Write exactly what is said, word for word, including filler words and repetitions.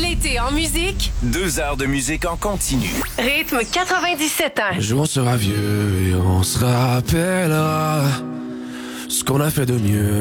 L'été en musique, Deux heures de musique en continu. rythme quatre-vingt-dix-sept ans. Un jour on sera vieux et on se rappellera ce qu'on a fait de mieux.